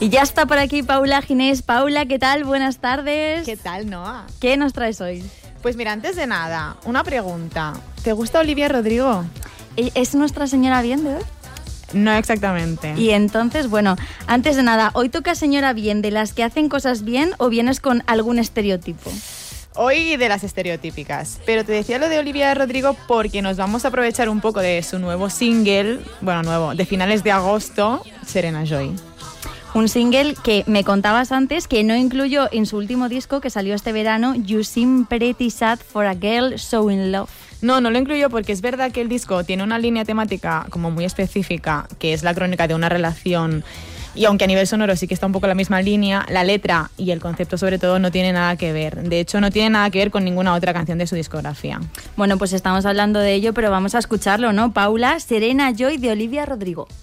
Y ya está por aquí Paula Ginés. Paula, ¿qué tal? Buenas tardes. ¿Qué tal, Noa? ¿Qué nos traes hoy? Pues mira, antes de nada, una pregunta. ¿Te gusta Olivia Rodrigo? ¿Es nuestra señora bien de hoy? No exactamente. Y entonces, bueno, antes de nada, ¿hoy toca señora bien de las que hacen cosas bien o vienes con algún estereotipo? Hoy de las estereotípicas, pero te decía lo de Olivia Rodrigo porque nos vamos a aprovechar un poco de su nuevo single, de finales de agosto, Serena Joy. Un single que me contabas antes que no incluyó en su último disco que salió este verano, You Seem Pretty Sad for a Girl So In Love. No lo incluyó porque es verdad que el disco tiene una línea temática como muy específica, que es la crónica de una relación. Y aunque a nivel sonoro sí que está un poco la misma línea, la letra y el concepto sobre todo no tiene nada que ver. De hecho, no tiene nada que ver con ninguna otra canción de su discografía. Bueno, pues estamos hablando de ello, pero vamos a escucharlo, ¿no? Paula, Serena Joy de Olivia Rodrigo.